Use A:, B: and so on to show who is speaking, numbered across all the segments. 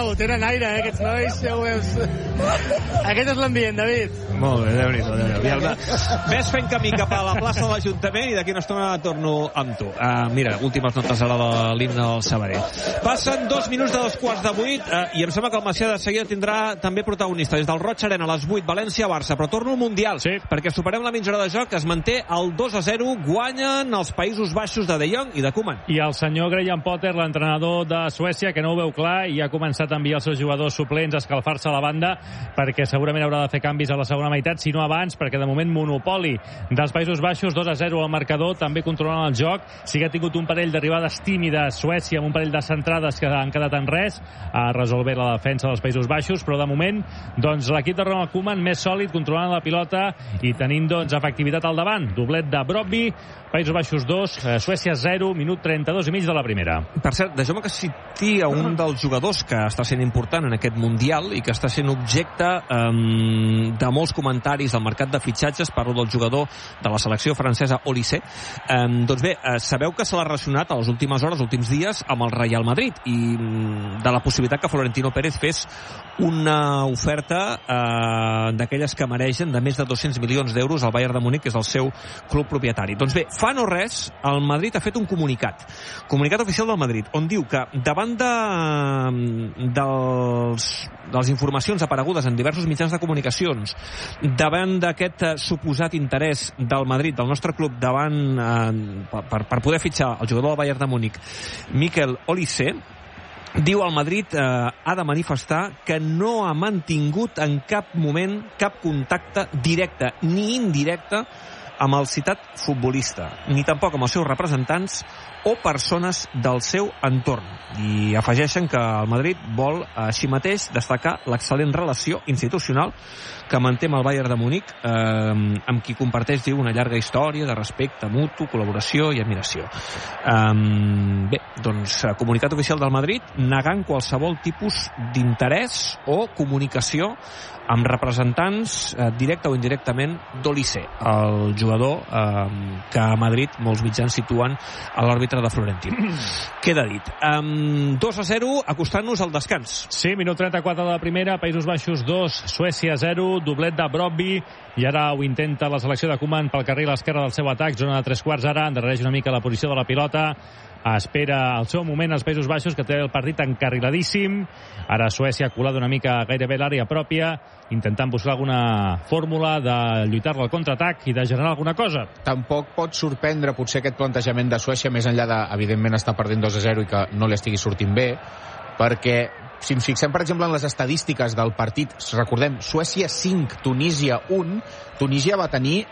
A: Uau, tenen aire, aquests nois, ja ho veus. Aquest és l'ambient, David.
B: Molt bé, Déu-n'hi-do. Ves fent camí cap a la plaça de l'Ajuntament i d'aquí una estona torno amb tu. Mira, últimes notes ara de l'himne del Sabadell. Passen 2 minuts de 2:45 i em sembla que el Macià de seguida tindrà també protagonista. Des del Roig Arena a les 8, València-Barça, però torno al Mundial, sí, perquè superem la mitja hora de joc, es manté el 2-0, guanyen els Països Baixos de De Jong i de Koeman.
C: I el senyor Graham Potter, l'entrenador de Suècia, que no ho veu clar i ha començat a enviar els seus jugadors suplents a escalfar-se a la banda, perquè segurament haurà de fer canvis a la segona meitat, si no abans, perquè de moment monopoli dels Països Baixos, 2-0 al marcador, també controlant el joc. Sí que ha tingut un parell d'arribades tímides Suècia, amb un parell de centrades que han quedat en res, a resoldre la defensa dels Països Baixos, però de moment doncs l'equip de Ronald Koeman més sòlid, controlant la pilota i tenint doncs efectivitat al davant. Doblet de Brobby, Països Baixos 2, Suècia 0, minut 32 i mig de la primera.
B: Per cert, deixeu-me que citi a un dels jugadors que està sent important en aquest Mundial i que està sent objecte de molts comentaris al mercat de fitxatges. Parlo del jugador de la selecció francesa Olise. Doncs bé, sabeu que se l'ha relacionat a les últimes hores, els últims dies, amb el Real Madrid i de la possibilitat que Florentino Pérez fes una oferta d'aquelles que mereixen de més de 200 milions d'euros al Bayern de Múnich, que és el seu club propietari. Doncs bé, fa no res, el Madrid ha fet un comunicat oficial del Madrid, on diu que davant de les informacions aparegudes en diversos mitjans de comunicacions, davant d'aquest suposat interès del Madrid, del nostre club, davant per poder fitxar el jugador del Bayern de Múnich, Mikel Olise, diu el Madrid ha de manifestar que no ha mantingut en cap moment cap contacte directe ni indirecte amb el citat futbolista, ni tampoc amb els seus representants o persones del seu entorn. I afegeixen que el Madrid vol així mateix destacar l'excel·lent relació institucional que manté amb el Bayern de Múnich, amb qui comparteix, diu, una llarga història de respecte mutu, col·laboració i admiració. Bé, doncs comunicat oficial del Madrid negant qualsevol tipus d'interès o comunicació amb representants directe o indirectament d'Olise, el jugador que a Madrid molts mitjans situen a l'òrbita de Florentino. Queda dit. 2-0, acostant-nos al descans.
C: Sí, minut 34 de la primera, Països Baixos 2, Suècia 0, doblet de Brobby, i ara ho intenta la selecció de Koeman pel carril esquerre del seu atac, zona de 3/4 ara, endarrereix una mica la posició de la pilota, espera el seu moment als Països Baixos, que té el partit encarriladíssim. Ara Suècia colada una mica gairebé a l'àrea pròpia, intentant buscar alguna fórmula de lluitar al contraatac i de generar alguna cosa.
D: Tampoc pot sorprendre potser aquest plantejament de Suècia, més enllà de, evidentment, estar perdent 2-0 i que no li estigui sortint bé, perquè si ens fixem, per exemple, en les estadístiques del partit, recordem, Suècia 5, Tunísia 1, Tunísia va tenir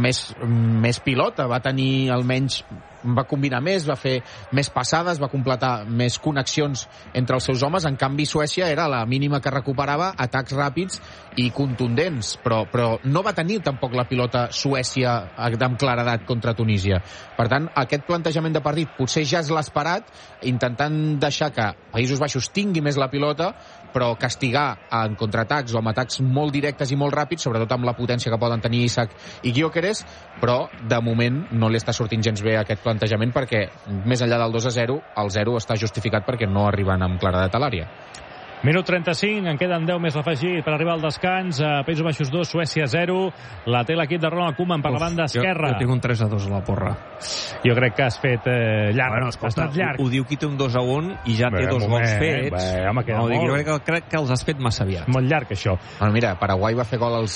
D: més pilota, va tenir almenys, va combinar més, va fer més passades, va completar més connexions entre els seus homes. En canvi, Suècia era la mínima que recuperava, atacs ràpids i contundents, però no va tenir tampoc la pilota Suècia amb claredat contra Tunísia. Per tant, aquest plantejament de partit potser ja és l'esperat, intentant deixar que Països Baixos tingui més la pilota, però castigar en contraatacs o amb atacs molt directes i molt ràpids, sobretot amb la potència que poden tenir Isaac i Gyökeres, però de moment no li està sortint gens bé aquest plantejament, perquè més enllà del 2-0, el 0 està justificat perquè no arriben amb claredat a l'àrea.
C: Minut 35, en queden 10 més afegit per arribar al descans. Països Baixos 2, Suècia 0. La té l'equip de Ronald Koeman per la banda esquerra.
B: Jo tinc un 3-2 a la porra.
C: Jo crec que has fet llarg.
B: Bueno, escolta,
C: ha estat llarg.
B: Ho diu qui té un 2-1 i ja té 2 gols fets.
C: Home,
B: jo crec que els has fet massa aviat.
C: Molt llarg, això.
D: Bueno, mira, Paraguai va fer gol als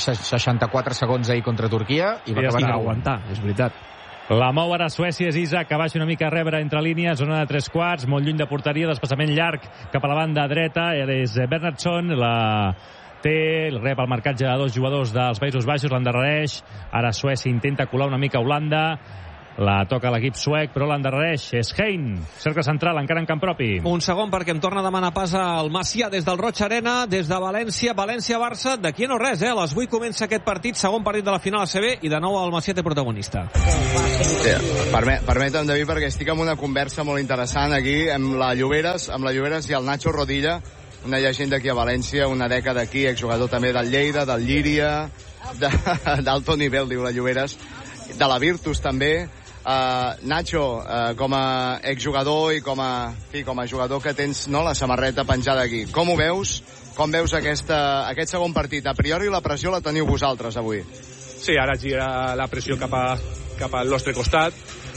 D: 64 segons ahir contra Turquia i va acabar
B: aguantar, és veritat.
C: La mou ara Suècia, és Isaac, que baixa una mica a rebre entre línies, zona de 3/4, molt lluny de porteria, desplaçament llarg cap a la banda dreta, és Bernardsson, rep el marcatge de 2 jugadors dels Països Baixos, l'endarrereix, ara Suècia intenta colar una mica a Holanda, la toca l'equip suec, però l'endarrereix, és Hein, cercle central, encara en camp propi.
B: Un segon, perquè em torna a demanar pas al Macià des del Roig Arena, des de València, València-Barça, d'aquí no res, a les 8 comença aquest partit, segon partit de la final ACB, i de nou el Macià té protagonista.
E: Permetem, David, perquè estic en una conversa molt interessant aquí amb la Lloberes i el Nacho Rodilla, una llegenda aquí a València, una dècada aquí, exjugador també del Lleida, del Llíria, d'alto nivell, diu la Lloberes, de la Virtus també. Nacho, com a exjugador i com a jugador que tens, no, la samarreta penjada aquí, com ho veus? Com veus aquest segon partit? A priori la pressió la teniu vosaltres avui.
F: Sí, ara gira la pressió cap al nostre costat.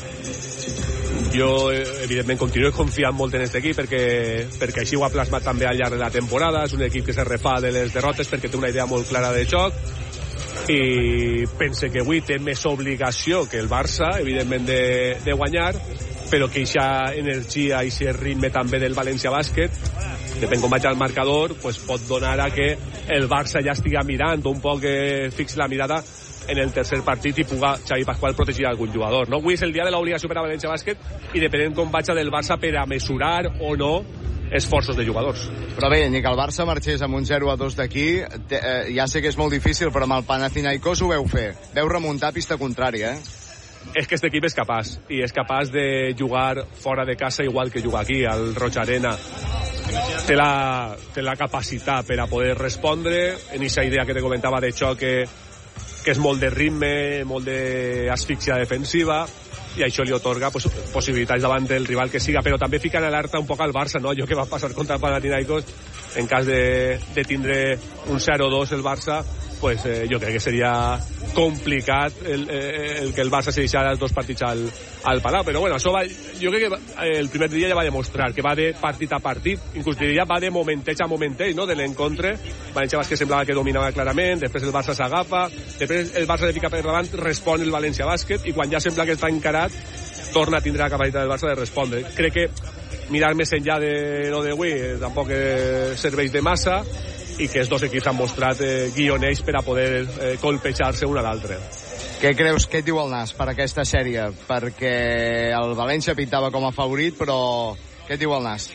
F: Jo, evidentment, continuo confiant molt en aquest equip perquè així ho ha plasmat també al llarg de la temporada. És un equip que se refà de les derrotes perquè té una idea molt clara de joc i pense que avui té més obligació que el Barça, evidentment, de guanyar, però que aquesta energia i aquest ritme també del València Bàsquet, depèn com vaig al marcador, pues pot donar a que el Barça ja estiga mirant un poc, fixi la mirada en el tercer partit i puga Xavi Pascual protegir algun jugador, no? Avui és el dia de l'obligació per a València Bàsquet i depenent com vaig del Barça per a mesurar o no esforços de jugadors.
E: Però bé, ni que el Barça marxés amb un 0-2 d'aquí, ja sé que és molt difícil, però amb el Panathinaikos ho veu fer. Veu remuntar pista contrària,
F: És que aquest equip és capaç, i és capaç de jugar fora de casa igual que jugar aquí, al Roig Arena. Té la capacitat per a poder respondre en aquesta idea que te comentava de xoc que és molt de ritme, molt d'asfíxia defensiva, i això li otorga possibilitats davant del rival que siga, però també fica en alerta un poc al Barça, no? Allò que va passar contra el Panathinaikos, en cas de tindre un 0-2 el Barça, pues jo crec que seria complicat el que el Barça se deixara els dos partits al Palau, però bueno, això jo crec que el primer dia ja va demostrar que va de partit a partit, inclús diria va de momenteig a momenteig, no?, de l'encontre. València Bàsquet semblava que dominava clarament, després el Barça s'agafa, després el Barça de fica per davant, respon el València Bàsquet, i quan ja sembla que està encarat torna a tindre la capacitat del Barça de respondre. Crec que mirar més enllà de lo d'avui tampoc serveix de massa, i que els dos equips han mostrat guionells per a poder colpejar-se un a l'altre.
E: Què creus, què et diu el Nas per aquesta sèrie? Perquè el València pintava com a favorit, però què et diu el Nas?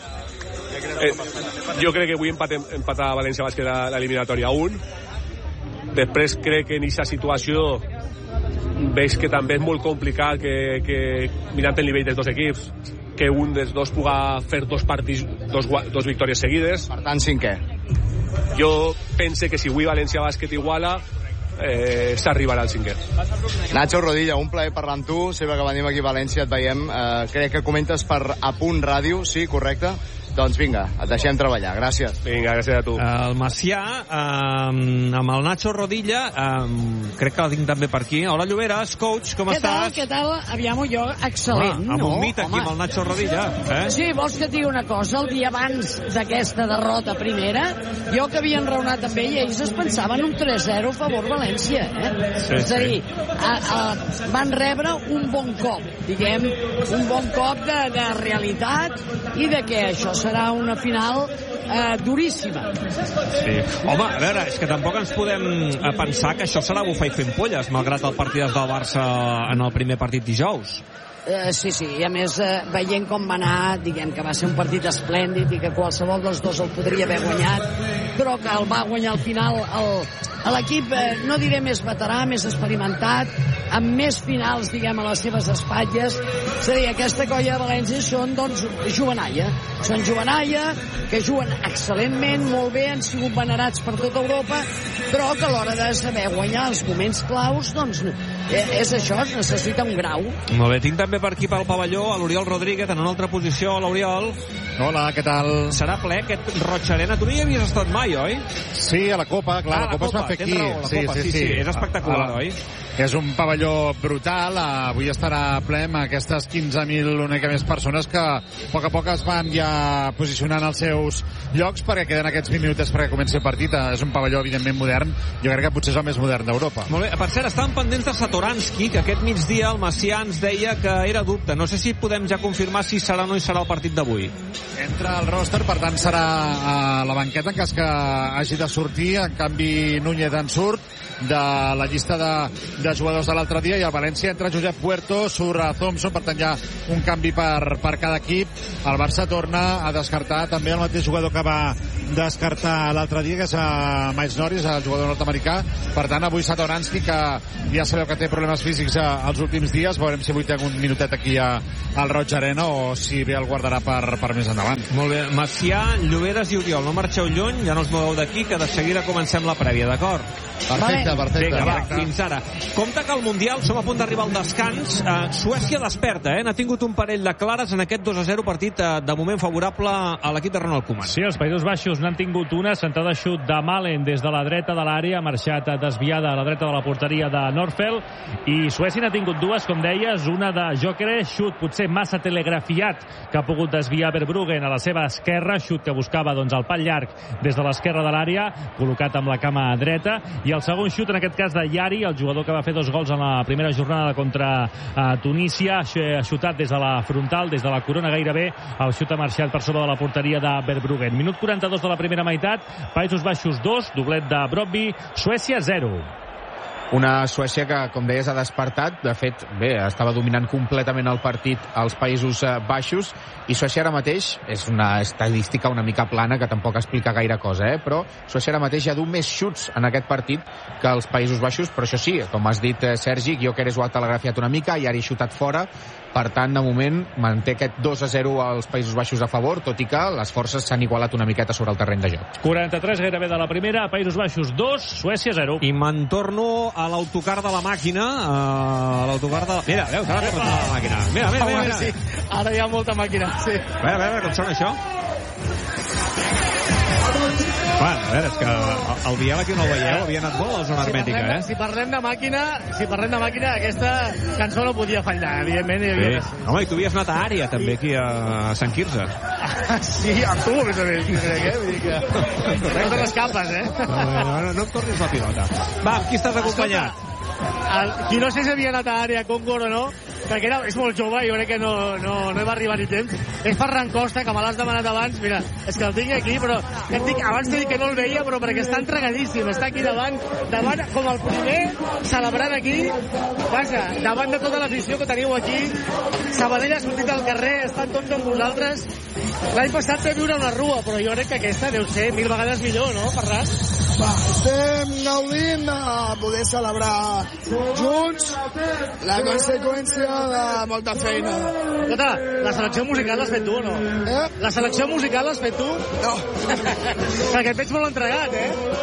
F: Jo crec que avui empatar València Bàsquet l'eliminatòria 1. Després crec que en aquesta situació veig que també és molt complicat que mirant el nivell dels dos equips, que un dels dos puga fer dos victòries seguides.
E: Per tant, cinquè.
F: Jo pense que si avui València Bàsquet iguala, s'arribarà al cinquè.
E: Nacho Rodilla, un plaer parlar amb tu. Sempre que venim aquí a València et veiem. Crec que comentes per A Punt Ràdio, sí, correcte? Doncs vinga, et deixem treballar. Gràcies.
F: Vinga, gràcies a tu.
B: El Macià, amb el Nacho Rodilla, crec que la tinc també per aquí. Hola, Lloberes, coach, com estàs?
G: Què tal? Aviam, jo, excel·lent,
B: amb un mit aquí amb el Nacho Rodilla.
G: Sí, vols que et digui una cosa? El dia abans d'aquesta derrota primera, jo que havia enraonat amb ell, ells es pensaven un 3-0 a favor València,
B: Sí,
G: és a dir, van rebre un bon cop, diguem, un bon cop de realitat i de que això serà una final duríssima.
B: Sí. Home, a veure, és que tampoc ens podem pensar que això serà bufar i fent polles, malgrat el partidàs del Barça en el primer partit dijous.
G: Sí, i a més veient com va anar, diguem que va ser un partit esplèndid i que qualsevol dels dos el podria haver guanyat, però que el va guanyar al final l'equip, no diré més veterà, més experimentat, amb més finals, diguem, a les seves espatlles. És a dir, aquesta colla de València són, doncs, jovenaia. Són jovenaia, que juguen excel·lentment, molt bé, han sigut venerats per tota Europa, però que a l'hora de saber guanyar els moments claus, doncs, és això, es necessita un grau.
B: Molt bé, tinc també per aquí pel pavelló a l'Oriol Rodríguez en una altra posició. L'Oriol.
H: Hola, què tal?
B: Serà ple aquest Roig Arena. Tu no hi havies estat mai, oi?
H: Sí, a la Copa, clar, la Copa es va fer aquí.
B: Sí, és espectacular, oi?
H: És un pavelló brutal, avui estarà ple amb aquestes 15.000 una mica més persones que a poc es van ja posicionant als seus llocs perquè queden aquests 20 minuts perquè comenci el partit. És un pavelló evidentment modern, jo crec que potser és el més modern d'Europa.
B: Molt bé, per cert, estàvem pendents de Satoranski, que aquest migdia el Macià ens deia que era dubte. No sé si podem ja confirmar si serà o no hi serà el partit d'avui.
H: Entra al roster, per tant serà a la banqueta en cas que hagi de sortir. En canvi Núñez en surt de la llista de jugadors de l'altre dia, i al València entra Josep Puerto, surt a Thompson, per tant hi ha un canvi per cada equip. El Barça torna a descartar també el mateix jugador que va descartar l'altre dia, que és Miles Norris, el jugador nord-americà. Per tant, avui Satoransky, que ja sabeu que té problemes físics els últims dies, veurem si avui té un minutet aquí al Roig Arena o si bé el guardarà per més endavant.
B: Molt bé, Macià, Lloberes i Oriol, no marxeu lluny, ja no us moveu d'aquí, que de seguida comencem la prèvia, d'acord?
E: Perfecte.
B: Vinga, va, fins ara. Compte que al Mundial som a punt d'arribar al descans. Suècia desperta, n'ha tingut un parell de clares en aquest 2-0 partit de moment favorable a l'equip de Ronald Koeman.
C: Sí, els Països Baixos n'han tingut una, centrada xut de Malen des de la dreta de l'àrea, ha marxat desviada a la dreta de la porteria de Nordfeld, i Suècia n'ha tingut dues, com deies, una de Gyökeres, xut potser massa telegrafiat, que ha pogut desviar Verbruggen a la seva esquerra, xut que buscava el pal llarg des de l'esquerra de l'àrea, col·locat amb la cama dreta, i el segon xut, en aquest cas de Yari, el jugador que va fer 2 gols en la primera jornada contra Tunísia, ha xutat des de la frontal, des de la corona gairebé, el xut ha marxat per sobre de la porteria de Verbruggen. Minut 42 de la primera meitat, Països Baixos 2, doblet de Brobbey, Suècia 0.
D: Una Suècia que, com deies, ha despertat. De fet, bé, estava dominant completament el partit als Països Baixos, i Suècia ara mateix és una estadística una mica plana que tampoc explica gaire cosa, però Suècia ara mateix ja du més xuts en aquest partit que els Països Baixos, però això sí, com has dit, Sergi, Gyökeres ho ha telegrafiat una mica i ara ha xutat fora. Per tant, de moment, manté aquest 2-0 als Països Baixos a favor, tot i que les forces s'han igualat una miqueta sobre el terreny de joc.
C: 43 gairebé de la primera, Països Baixos 2, Suècia 0.
B: I me'n torno a l'autocar de la màquina, a l'autocar de... Mira, veus, ara que la màquina. Mira.
A: Sí, ara hi ha molta màquina, sí.
B: A veure, com sona això? Bueno, a veure, és que el Biel aquí no el veieu, havia anat molt a la zona hermètica,
A: Si parlem de màquina, aquesta cançó no podia fallar, evidentment.
B: Sí. Home, i tu havies anat a Àrea, també, aquí a Sant Quirze.
A: Sí, amb tu, més o menys. Vull dir que no te l'escapes,
B: No em tornis la pilota. Va, amb qui estàs acompanyat?
A: Qui no sé si havia anat a Àrea Congo o no, perquè és molt jove i jo crec que no hi va arribar ni temps. És Ferran Costa, que me l'has demanat abans. Mira, és que el tinc aquí, però abans t'he dit que no el veia, però perquè està entregadíssim, està aquí davant com el primer, celebrant aquí, vaja, davant de tota l'afició que teniu aquí. Sabadell ha sortit al carrer, estan tots amb vosaltres. L'any passat vam viure una rua, però jo crec que aquesta deu ser 1000 vegades millor, no, Ferran?
I: Va, estem gaudint de poder celebrar junts la conseqüència de molta feina.
A: Escolta, la selecció musical l'has fet tu o no? La selecció musical l'has fet tu?
I: No.
A: Perquè et veig molt entregat,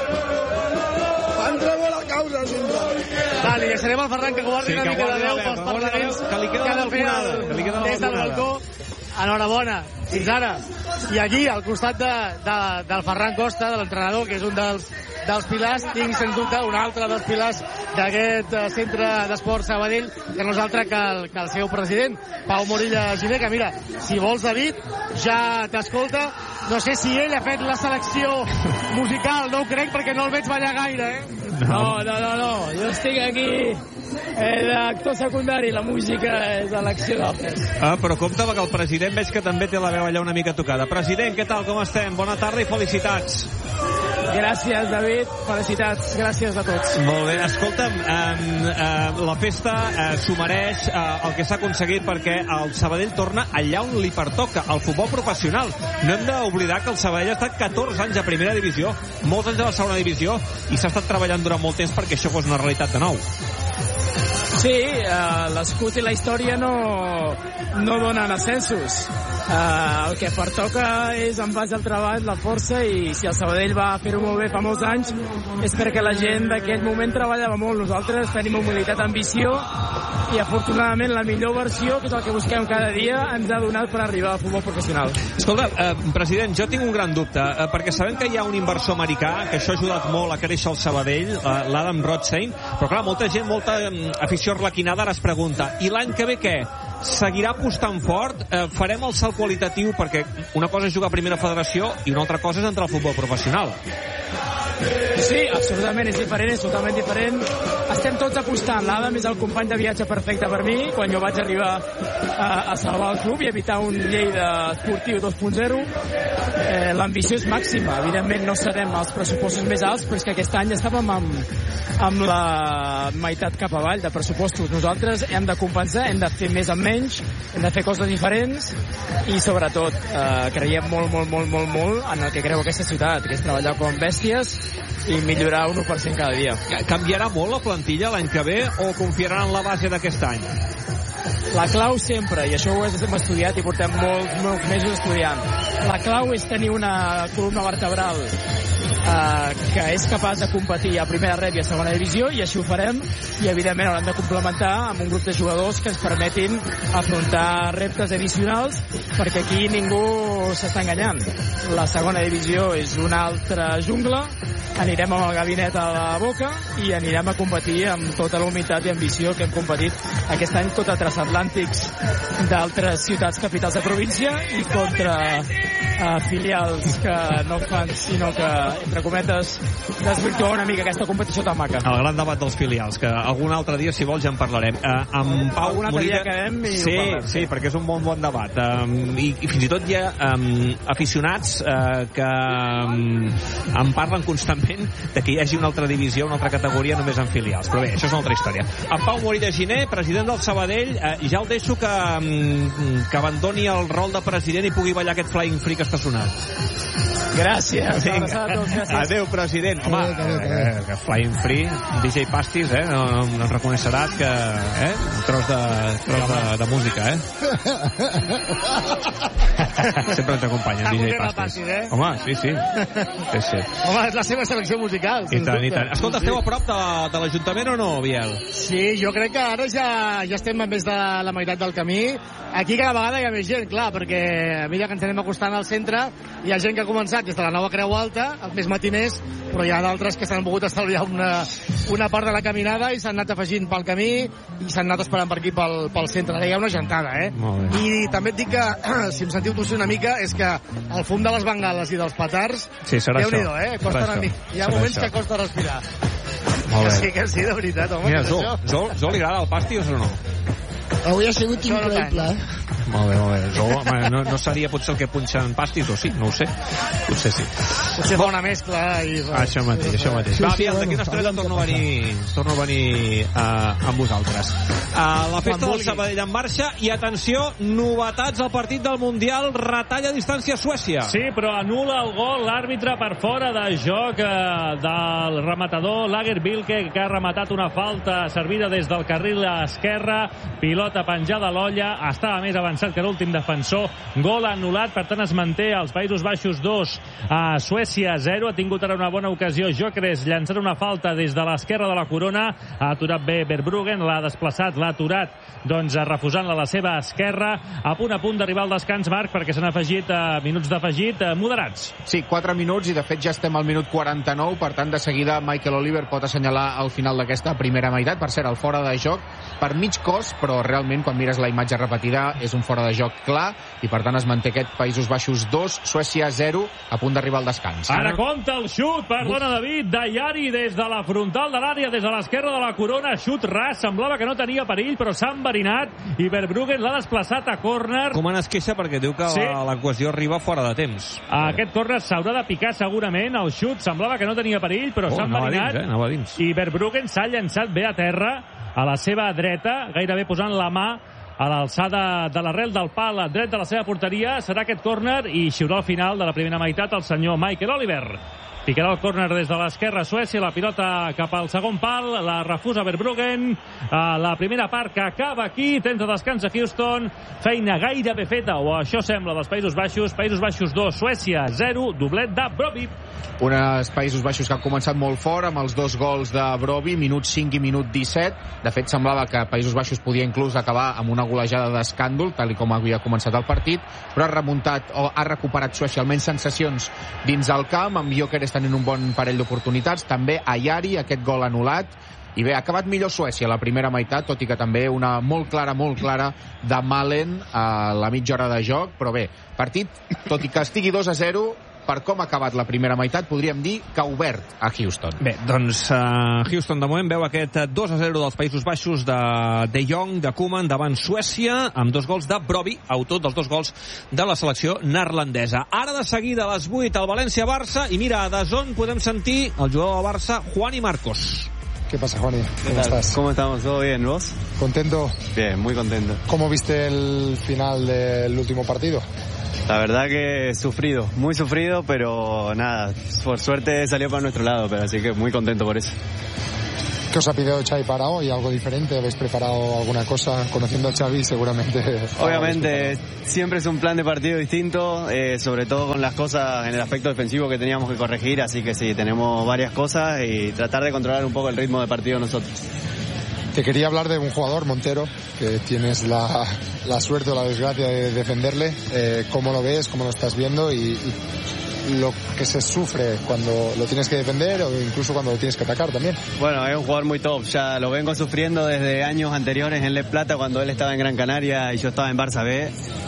I: Entrego la causa, sempre.
A: Va, li deixarem al Ferran que guardi una mica de veu pels parlaments
B: que li queda la balconada.
A: Des del balcó. Enhorabona, fins ara. I allí, al costat del Ferran Costa, de l'entrenador, que és un dels pilars, tinc sens dubte un altre dels pilars d'aquest centre d'esport Sabadell, que no és altre que el seu president, Pau Morilla Giner, que mira, si vols, David, ja t'escolta. No sé si ell ha fet la selecció musical, no ho crec, perquè no el veig ballar gaire,
J: No, jo estic aquí d'actor secundari, la música és elecció d'altres.
B: Però compte, perquè el president veig que també té la veu allà una mica tocada. President, què tal, com estem? Bona tarda i felicitats.
J: Gràcies, David, felicitats, gràcies a tots.
B: Molt bé, escolta'm, la festa s'ho mereix el que s'ha aconseguit, perquè el Sabadell torna allà on li pertoca, al futbol professional. No hem d'oblidar que el Sabadell ha estat 14 anys a primera divisió, molts anys a la segona divisió, i s'ha estat treballant durant molt temps perquè això fos una realitat de nou.
J: Sí, l'escut i la història no donen ascensos. El que pertoca és, en base al treball, la força, i si el Sabadell va fer-ho molt bé fa molts anys és perquè la gent d'aquell moment treballava molt. Nosaltres tenim humilitat, ambició, i afortunadament la millor versió, que és el que busquem cada dia, ens ha donat per arribar al futbol professional.
B: Escolta, president, jo tinc un gran dubte, perquè sabem que hi ha un inversor americà, que això ha ajudat molt a créixer el Sabadell, l'Adam Rothstein, però clar, molta gent, molta afició arlequinada ara es pregunta, i l'any que ve què? Seguirà apostant fort? Farem el salt qualitatiu? Perquè una cosa és jugar a primera federació i una altra cosa és entrar al futbol professional.
J: Sí, absolutament, és diferent, és totalment diferent. Estem tots apostant. L'Adam és el company de viatge perfecte per mi. Quan jo vaig arribar a salvar el club i evitar un Lleida esportiu 2.0, l'ambició és màxima. Evidentment no serem els pressupostos més alts, però és que aquest any estàvem amb la meitat cap avall de pressupostos. Nosaltres hem de compensar, hem de fer més amb menys, hem de fer coses diferents i sobretot creiem molt en el que creu aquesta ciutat, que és treballar com bèsties i millorar 1% cada dia.
B: Canviarà molt la plantilla l'any que ve o confiaran en la base d'aquest any?
J: La clau sempre, i això ho hem estudiat i portem molts mesos estudiant, la clau és tenir una columna vertebral que és capaç de competir a primera rep i a segona divisió, i així ho farem, i evidentment haurem de complementar amb un grup de jugadors que ens permetin afrontar reptes addicionals, perquè aquí ningú s'està enganyant. La segona divisió és una altra jungla, anirem amb el gabinet a la boca i anirem a competir amb tota la humitat i ambició que hem competit aquest any contra transatlàntics d'altres ciutats capitals de província i contra filials que no fan sinó que, entre cometes, desvirtua una mica aquesta competició tan maca.
B: El gran debat dels filials, que algun altre dia, si vols, ja en parlarem. Amb Pau
J: algun altre dia quedem i ho parlem.
B: Sí, perquè és un bon debat. I fins i tot hi ha aficionats que en parlen constantment de que hi hagi una altra divisió, una altra categoria només en filials. Però bé, això és una altra història. En Pau Morilla Giner, president del Sabadell, ja el deixo que abandoni el rol de president i pugui ballar aquest Flying Free que està sonant.
J: Gràcies.
B: Adéu, president. Home, que Flying Free, DJ Pastis, no em reconeixeràs que... un tros de música, Sempre ens acompanya el DJ Pastis. Home, sí.
A: Home, és la seva selecció musical.
B: I tant. Escolta, esteu a prop de l'Ajuntament o no, Biel?
A: Sí, jo crec que ara ja estem a més de la meitat del camí. Aquí cada vegada hi ha més gent, clar, perquè a mesura que ens anem acostant al centre, hi ha gent que ha començat des de la nova Creu Alta, els més matiners, però hi ha d'altres que s'han volgut estalviar una part de la caminada i s'han anat afegint pel camí i s'han anat esperant per aquí pel centre. Ara hi ha una gentada, I també et dic que, si em sentiu tossir una mica, és que el fum de les bengales i dels petards, Déu-n'hi-do, costa una mica. Hi ha moments que costa respirar. Que sí, de veritat, home.
B: Mira, Zol li agrada el pastis o no?
I: Avui ha sigut increïble,
B: Molt bé. No seria potser el que punxen pastis, o sí? No ho sé. Potser sí.
A: Potser fa una mescla i...
B: Això mateix. Va, Biel, d'aquí una estona torno a venir amb vosaltres. La festa del Sabadell en marxa i, atenció, novetats al partit del Mundial, retalla a distància a Suècia.
C: Sí, però anul·la el gol l'àrbitre per fora de joc del rematador Lagerbilke, que ha rematat una falta servida des del carril esquerre, pilota penjada a l'olla, estava més avançat que l'últim defensor, gol anul·lat, per tant es manté als Països Baixos 2 a Suècia 0, ha tingut ara una bona ocasió Gyökeres llançant una falta des de l'esquerra de la corona, ha aturat bé Verbruggen, l'ha desplaçat, l'ha aturat, doncs refusant-la a la seva esquerra, a punt d'arribar al descans, Marc, perquè s'han afegit minuts d'afegit moderats.
D: Sí, 4 minuts i de fet ja estem al minut 49, per tant de seguida Michael Oliver pot assenyalar el final d'aquesta primera meitat, per cert, el fora de joc per mig cos, però realment quan mires la imatge repetida és un fora de joc clar i per tant es manté aquest Països Baixos 2, Suècia 0, a punt d'arribar al descans.
C: Ara compta el xut, perdona David, d'Ayari des de la frontal de l'àrea, des de l'esquerra de la corona, xut ras, semblava que no tenia perill, però s'ha enverinat i Verbruggen l'ha desplaçat a córner.
B: Koeman es queixa perquè diu que la cohesió arriba fora de temps.
C: Aquest córner s'haurà de picar segurament, el xut semblava que no tenia perill, però s'ha enverinat
B: anava dins.
C: I Verbruggen s'ha llançat bé a terra, a la seva dreta, gairebé posant la mà a l'alçada de l'arrel del pal dret de la seva porteria. Serà aquest córner i xiurà al final de la primera meitat el senyor Michael Oliver. Picarà el córner des de l'esquerra a Suècia, la pilota cap al segon pal, la refusa Verbruggen, la primera part que acaba aquí, temps de descans a Houston, feina gairebé feta, o això sembla, dels Països Baixos 2, Suècia 0, doblet de Brobbey.
D: Uns Països Baixos que han començat molt fort amb els 2 gols de Brobbey, minut 5 i minut 17. De fet, semblava que Països Baixos podia inclús acabar amb una golejada d'escàndol, tal com havia començat el partit, però ha recuperat Suècia almenys sensacions dins del camp, amb Gyökeres tenint un bon parell d'oportunitats, també Ayari, aquest gol anul·lat, i bé, ha acabat millor Suècia la primera meitat, tot i que també una molt clara de Malen a la mitja hora de joc, però bé, partit, tot i que estigui 2-0, per com ha acabat la primera meitat, podríem dir que ha obert a Houston.
B: Bé, doncs Houston de moment veu aquest 2-0 dels Països Baixos de Jong, de Koeman, davant Suècia, amb 2 gols de Brobbey, autor dels 2 gols de la selecció neerlandesa. Ara de seguida a les 8 al València-Barça, i mira, a DAZN podem sentir el jugador del Barça, Juani Marcos.
K: ¿Qué pasa, Juani? ¿Cómo estás?
L: ¿Cómo estamos? ¿Todo bien? ¿Vos?
K: ¿Contento?
L: Bien, muy contento.
K: ¿Cómo viste el final del último partido?
L: La verdad que sufrido, muy sufrido, pero nada, por suerte salió para nuestro lado, pero así que muy contento por eso.
K: ¿Qué os ha pedido Xavi para hoy? ¿Algo diferente? ¿Habéis preparado alguna cosa? Conociendo a Xavi seguramente...
L: Obviamente siempre es un plan de partido distinto, sobre todo con las cosas en el aspecto defensivo que teníamos que corregir, así que sí, tenemos varias cosas y tratar de controlar un poco el ritmo de partido nosotros.
K: Te quería hablar de un jugador, Montero, que tienes la suerte o la desgracia de defenderle. ¿Cómo lo ves? ¿Cómo lo estás viendo? Y lo que se sufre cuando lo tienes que defender o incluso cuando lo tienes que atacar también.
L: Bueno, es un jugador muy top, ya lo vengo sufriendo desde años anteriores en Le Plata, cuando él estaba en Gran Canaria y yo estaba en Barça B,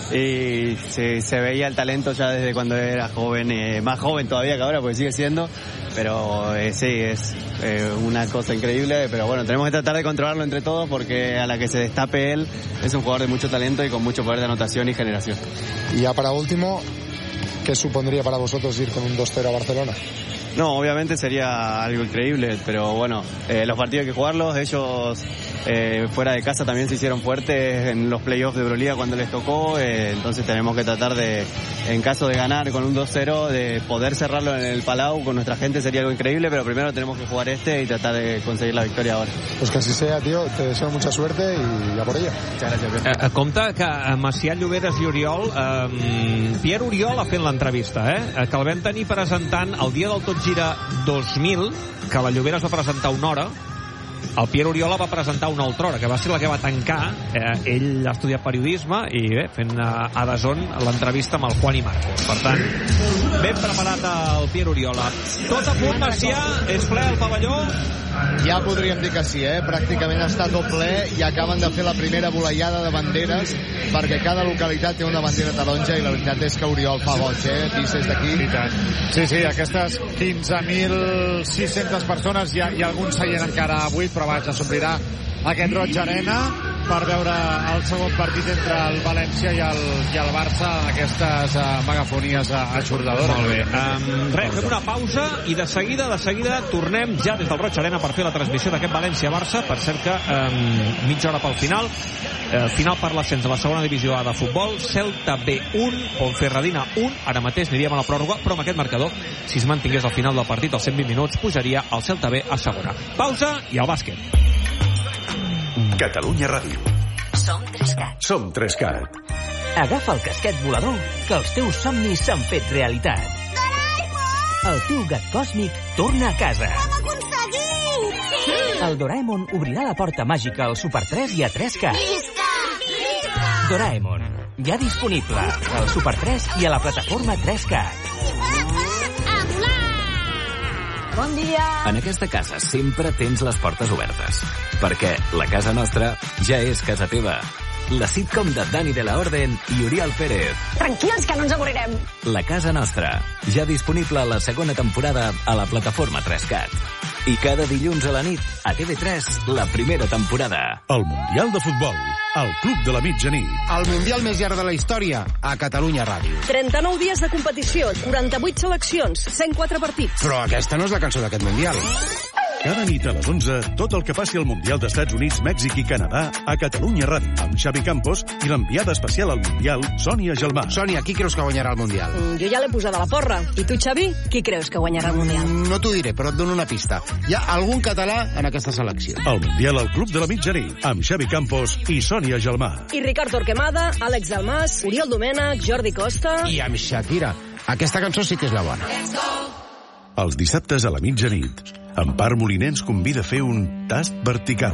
L: y se veía el talento ya desde cuando era joven, más joven todavía que ahora, porque sigue siendo, pero sí, es una cosa increíble, pero bueno, tenemos que tratar de controlarlo entre todos, porque a la que se destape él, es un jugador de mucho talento y con mucho poder de anotación y generación.
K: Y ya para último, ¿qué supondría para vosotros ir con un 2-0 a Barcelona?
L: No, obviamente sería algo increíble, pero bueno, los partidos hay que jugarlos. Ellos fuera de casa también se hicieron fuertes en los playoffs de Euroliga cuando les tocó, entonces tenemos que tratar de, en caso de ganar con un 2-0, de poder cerrarlo en el Palau con nuestra gente, sería algo increíble, pero primero tenemos que jugar y tratar de conseguir la victoria ahora.
K: Pues que así sea, tío, te deseo mucha suerte y a por ella.
L: Muchas gracias.
B: Compte que Macià, Lloberes i Oriol, Pierre Oriol ha fet l'entrevista, que el vam tenir presentant el dia del Tot Gira 2000, que la Lloberes va presentar una hora. El Pierre Oriol va presentar una altra hora, que va ser la que va tancar. Ell ha estudiat periodisme i bé, fent a DAZN l'entrevista amb el Juani Marcos. Per tant, ben preparat el Pierre Oriola. Tot a punt, Macià, és ple el pavelló.
E: Ja podríem dir que sí, pràcticament està tot ple i acaben de fer la primera voleiada de banderes, perquè cada localitat té una bandera taronja i la veritat és que Oriol fa goig, vist des d'aquí.
H: Sí, aquestes 15.600 persones, hi ha algun seient encara buit, però vaja, s'omplirà aquest Roig Arena per veure el segon partit entre el València i el Barça en aquestes megafonies aixordadores.
B: Molt bé. Res, fem una pausa i de seguida tornem ja des del Roig Arena per fer la transmissió d'aquest València-Barça. Per cert que mitja hora pel final, final per l'ascens de la segona divisió A de futbol, Celta B1, Ponferradina 1, ara mateix aniríem a la pròrroga, però amb aquest marcador, si es mantingués al final del partit als 120 minuts, pujaria el Celta B a segona. Pausa i al bàsquet.
M: Catalunya Ràdio.
N: Som 3CAT.
M: Som 3CAT.
N: Agafa el casquet volador, que els teus somnis s'han fet realitat. Doraemon! El teu gat còsmic torna a casa.
O: Ho hem aconseguit! Sí!
N: El Doraemon obrirà la porta màgica al Super 3 i a 3CAT.
O: Visca! Visca!
N: Doraemon, ja disponible al Super 3 i a la plataforma 3CAT.
O: A volar!
N: Bon dia!
P: En aquesta casa sempre tens les portes obertes, perquè la casa nostra ja és casa teva. La sitcom de Dani de la Orden i Oriol Pérez.
O: Tranquils, que no ens avorrirem.
P: La casa nostra, ja disponible a la segona temporada a la plataforma 3CAT. I cada dilluns a la nit, a TV3, la primera temporada.
M: El Mundial de Futbol, al Club de la Mitjanit.
D: El Mundial més llarg de la història, a Catalunya Ràdio.
Q: 39 dies de competició, 48 seleccions, 104 partits.
D: Però aquesta no és la cançó d'aquest Mundial.
M: Cada nit a les 11, tot el que passi al Mundial d'Estats Units, Mèxic i Canadà a Catalunya Ràdio, amb Xavi Campos i l'enviada especial al Mundial, Sònia Gelmà.
D: Sònia, qui creus que guanyarà el Mundial?
Q: Jo ja l'he posada a la porra. I tu, Xavi, qui creus que guanyarà el Mundial?
D: No t'ho diré, però et dono una pista. Hi ha algun català en aquesta selecció.
M: El Mundial al Club de la Mitjanit, amb Xavi Campos i Sònia Gelmà.
Q: I Ricard Torquemada, Àlex Dalmas, Oriol Domènech, Jordi Costa...
D: I amb Shakira. Aquesta cançó sí que és la bona.
M: Els dissabtes a la mitjanit, Empar Moliner ens convida a fer un tast vertical.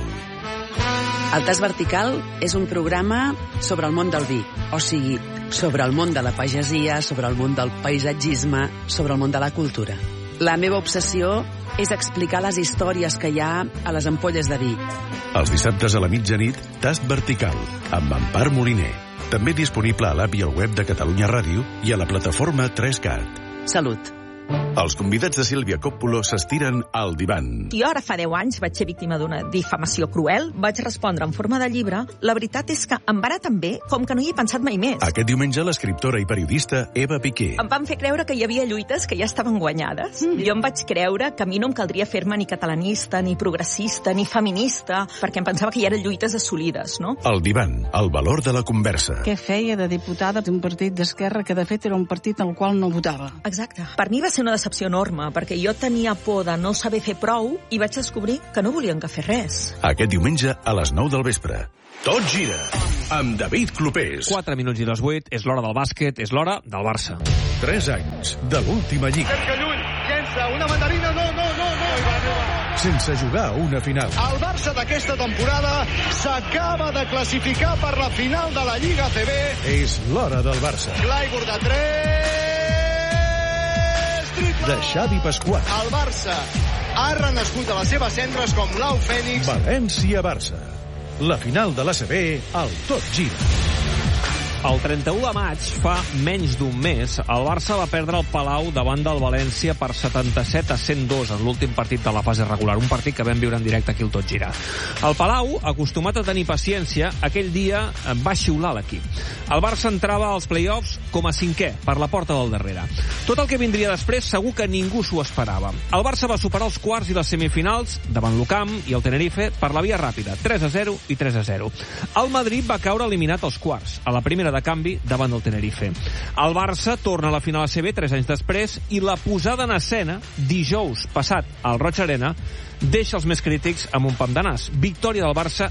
R: El Tast Vertical és un programa sobre el món del vi, o sigui, sobre el món de la pagesia, sobre el món del paisatgisme, sobre el món de la cultura. La meva obsessió és explicar les històries que hi ha a les ampolles de vi.
M: Els dissabtes a la mitjanit, Tast Vertical, amb Empar Moliner. També disponible a l'app i al web de Catalunya Ràdio i a la plataforma 3CAT.
R: Salut.
M: Els convidats de Sílvia Coppolo s'estiren al divan.
S: Jo ara fa 10 anys vaig ser víctima d'una difamació cruel, vaig respondre en forma de llibre. La veritat és que em va anar tan bé com que no hi he pensat mai més.
M: Aquest diumenge l'escriptora i periodista Eva Piqué.
S: Em van fer creure que hi havia lluites que ja estaven guanyades. Jo em vaig creure que a mi no em caldria fer-me ni catalanista, ni progressista, ni feminista, perquè em pensava que ja eren lluites assolides, no?
M: El divan, el valor de la conversa.
T: Què feia de diputada d'un partit d'esquerra que de fet era un partit en el qual no votava?
S: Exacte. Per mi va ser una decepció enorme, perquè jo tenia por de no saber fer prou i vaig descobrir que no volien que fer res.
M: Aquest diumenge a les 9 del vespre. Tot gira amb David Clopés.
B: 4 minuts i 2:08, és l'hora del bàsquet, és l'hora del Barça.
M: 3 anys de l'última lliga.
E: Cerca lluny, llença una mandarina, no.
M: Sense jugar una final.
E: El Barça d'aquesta temporada s'acaba de classificar per la final de la Lliga ACB.
M: És l'hora del Barça.
E: Clayburgh de 3...
M: De Xavi Pasqual.
E: El Barça ha renascut a les seves cendres com l'au fènix.
M: València-Barça. La final de l'ACB al Tot Gira.
B: El 31 de maig, fa menys d'un mes, el Barça va perdre el Palau davant del València per 77-102 en l'últim partit de la fase regular, un partit que vam viure en directe aquí al Tot Gira. El Palau, acostumat a tenir paciència, aquell dia va xiular l'equip. El Barça entrava als play-offs com a 5è, per la porta del darrere. Tot el que vindria després segur que ningú s'ho esperava. El Barça va superar els quarts i les semifinals davant l'Ucam i el Tenerife per la via ràpida, 3-0 i 3-0. El Madrid va caure eliminat als quarts, a la primera de canvi davant del Tenerife. El Barça torna a la final ACB 3 anys després i la posada en escena dijous passat al Roig Arena deixa els més crítics amb un pam de nas. Victòria del Barça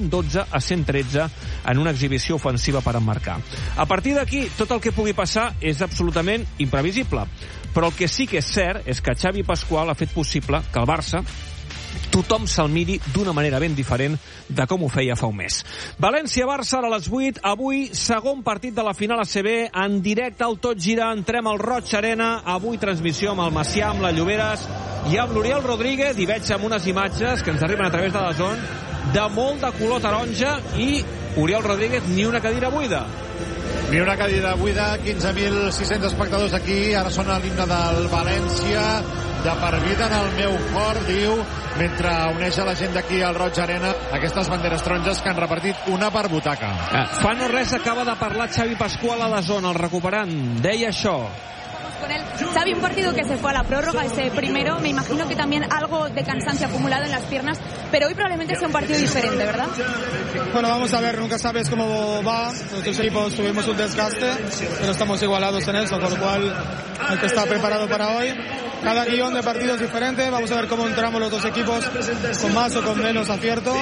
B: 112-113 en una exhibició ofensiva per emmarcar. A partir d'aquí, tot el que pugui passar és absolutament imprevisible. Però el que sí que és cert és que Xavi Pasqual ha fet possible que el Barça tothom se'l miri d'una manera ben diferent de com ho feia fa un mes. València-Barça a les 8, avui segon partit de la final ACB, en directe al Tot Gira, entrem al Roig Arena, avui transmissió amb el Macià, amb la Lloberes i amb l'Oriol Rodríguez, i veig amb unes imatges que ens arriben a través de la zona de molt de color taronja, i Oriol Rodríguez, ni una cadira buida.
H: Ni una cadira buida, 15.600 espectadors aquí, ara sona l'himne del València, de per vida en el meu cor, diu, mentre uneix a la gent d'aquí al Roig Arena aquestes banderes taronges que han repartit una per butaca.
B: Fa no res acaba de parlar Xavi Pasqual a la zona, el recuperant, deia això.
U: Con él. Xavi, un partido que se fue a la prórroga, ese primero, me imagino que también algo de cansancio acumulado en las piernas, pero hoy probablemente sea un partido diferente, ¿verdad?
V: Bueno, vamos a ver, nunca sabes cómo va, nosotros equipos tuvimos un desgaste, pero estamos igualados en eso, con lo cual hay que estar preparado para hoy. Cada guión de partido es diferente, vamos a ver cómo entramos los dos equipos, con más o con menos acierto,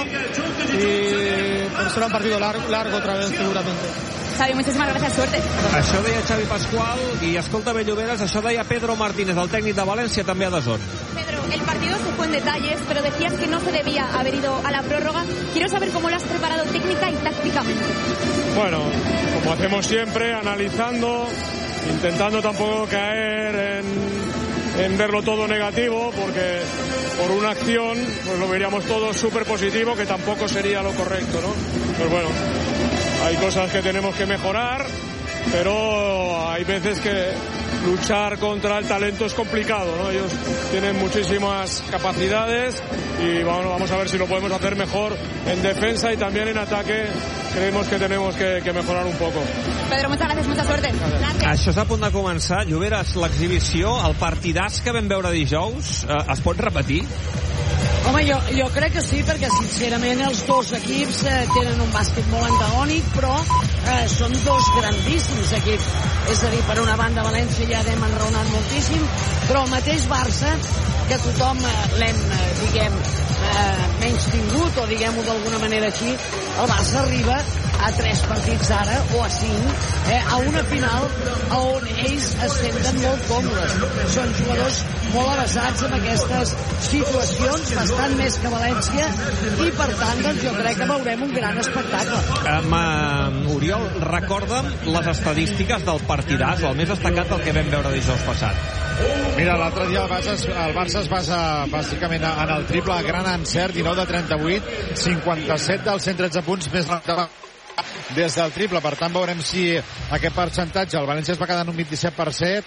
V: pero será un partido largo otra vez seguramente.
U: Xavi, muchísimas gracias, suerte.
B: Això deia Xavi Pasqual, i escolta bé, Lloberes, això deia Pedro Martínez, el tècnic de València, també a Dazón.
U: Pedro, el partido se fue en detalles, pero decías que no se debía haber ido a la prórroga. Quiero saber cómo lo has preparado técnica y tácticamente.
W: Bueno, como hacemos siempre, analizando, intentando tampoco caer en verlo todo negativo, porque por una acción pues lo veríamos todo súper positivo, que tampoco sería lo correcto, ¿no? Pues bueno, hay cosas que tenemos que mejorar, pero hay veces que luchar contra el talento es complicado, ¿no? Ellos tienen muchísimas capacidades y vamos a ver si lo podemos hacer mejor en defensa, y también en ataque creemos que tenemos que mejorar un poco.
U: Pedro, muchas gracias, mucha suerte. Gracias.
B: Això està a punt de començar. Lloberes, l'exhibició, el partidàs que vam veure dijous, es pot repetir?
G: Home, jo crec que sí, perquè sincerament els dos equips tenen un bàsquet molt antagònic, però són dos grandíssims equips. És a dir, per una banda València ja n'hem enraonat moltíssim, però el mateix Barça, que tothom l'hem, menys tingut, o diguem-ho d'alguna manera així, el Barça arriba a 3 partits ara, o a 5, a una final on ells es senten molt còmodes. Són jugadors molt avasats en aquestes situacions, bastant més que València, i per tant doncs, jo crec que veurem un gran espectacle.
B: Oriol, recorda'm les estadístiques del partidàs, el més destacat del que vam veure dijous passat.
H: Mira, l'altre dia el Barça es basa bàsicament en el triple, gran encert, 19 de 38, 57 dels 113 punts, més rentable des del triple. Per tant, veurem si aquest percentatge, el València es va quedar en un 27%,